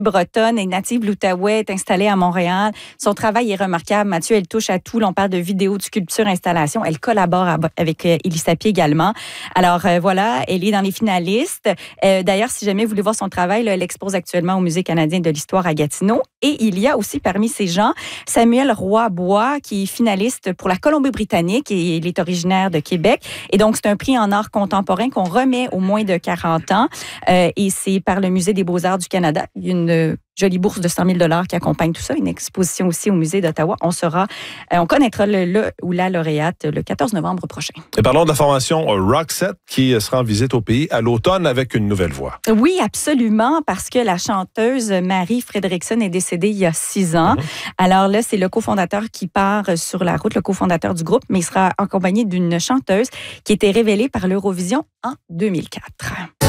bretonne et native de l'Outaouais, est installée à Montréal. Son travail est remarquable. Mathieu, elle touche à tout. Là, on parle de vidéos, de sculpture, installation. Elle collabore avec Élie Sapie également. Alors voilà, elle est dans les finalistes. D'ailleurs, si jamais vous voulez voir son travail, là, elle expose actuellement au Musée canadien de l'histoire à Gatineau. Et il y a aussi parmi ces gens Samuel Roy-Bois, qui est finaliste pour la Colombie-Britannique et il est originaire de Québec. Et donc, c'est un prix en art contemporain qu'on remet aux moins de 40 ans. Et c'est par le Musée des beaux-arts du Canada. Il y a une jolie bourse de 100 000 qui accompagne tout ça. Une exposition aussi au Musée d'Ottawa. On connaîtra le ou la lauréate le 14 novembre prochain. Et parlons de la formation Roxette qui sera en visite au pays à l'automne avec une nouvelle voix. Oui, absolument, parce que la chanteuse Marie Fredrickson est décédée il y a 6 ans. Alors là, c'est le cofondateur qui part sur la route, le cofondateur du groupe, mais il sera accompagné d'une chanteuse qui a été révélée par l'Eurovision en 2004.